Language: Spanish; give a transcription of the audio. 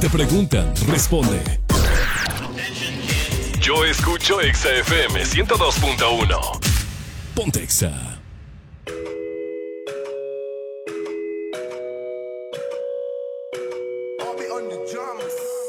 Te preguntan, responde. Yo escucho Exa FM 102.1. Ponte Exa. I'll be on the drums.